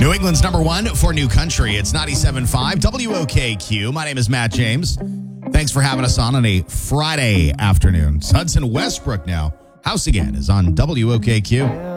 New England's number one for New Country. It's 97.5 WOKQ. My name is Matt James. Thanks for having us on a Friday afternoon. It's Hudson Westbrook now. House Again is on WOKQ.